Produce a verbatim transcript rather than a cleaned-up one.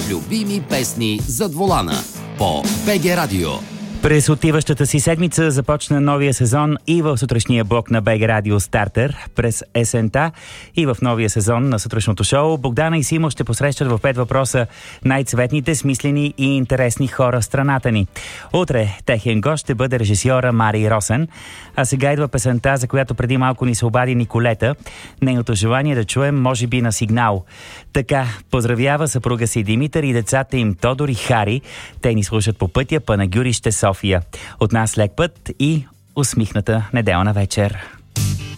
любими песни зад волана по БГ Радио. През отиващата си седмица започна новия сезон и в сутрешния блок на БГ Радио Стартер. През есента и в новия сезон на сутрешното шоу Богдана и Симо ще посрещат в пет въпроса най-цветните, смислени и интересни хора в страната ни. Утре техен гост ще бъде режисьора Мари Росен. А сега идва песента, за която преди малко ни се обади Николета. Нейното желание да чуем може би на сигнал. Така поздравява съпруга си Димитър и децата им Тодор и Хари. Те ни слушат по пътя Панагюрище София. От нас лек път и усмихната неделна вечер.